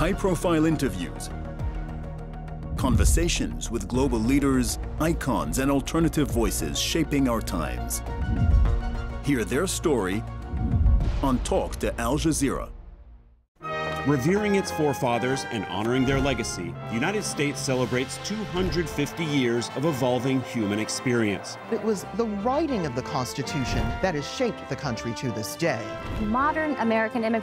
high-profile interviews, conversations with global leaders, icons, and alternative voices shaping our times. Hear their story on Talk to Al Jazeera. Revering its forefathers and honoring their legacy, the United States celebrates 250 years of evolving human experience. It was the writing of the Constitution that has shaped the country to this day. Modern American immigrants